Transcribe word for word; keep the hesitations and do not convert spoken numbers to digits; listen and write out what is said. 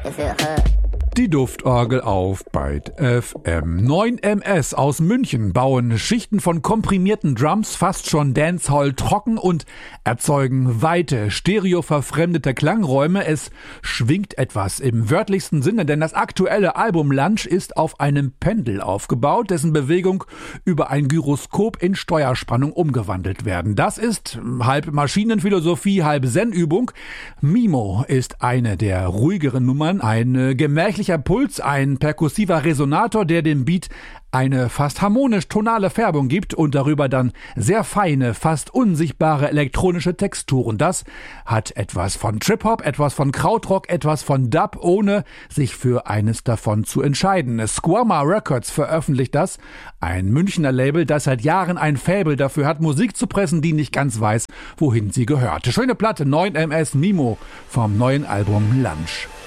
If it hurt. Die Duftorgel auf Byte F M. neun M S aus München bauen Schichten von komprimierten Drums fast schon Dancehall trocken und erzeugen weite, stereoverfremdete Klangräume. Es schwingt etwas im wörtlichsten Sinne, denn das aktuelle Album Lunch ist auf einem Pendel aufgebaut, dessen Bewegung über ein Gyroskop in Steuerspannung umgewandelt werden. Das ist halb Maschinenphilosophie, halb Zen-Übung. Mimo ist eine der ruhigeren Nummern, eine gemächliche Puls, ein perkussiver Resonator, der dem Beat eine fast harmonisch-tonale Färbung gibt und darüber dann sehr feine, fast unsichtbare elektronische Texturen. Das hat etwas von Trip-Hop, etwas von Krautrock, etwas von Dub, ohne sich für eines davon zu entscheiden. Squamma Records veröffentlicht das, ein Münchner Label, das seit Jahren ein Faible dafür hat, Musik zu pressen, die nicht ganz weiß, wohin sie gehört. Schöne Platte, neun M S Mimo vom neuen Album Lunch.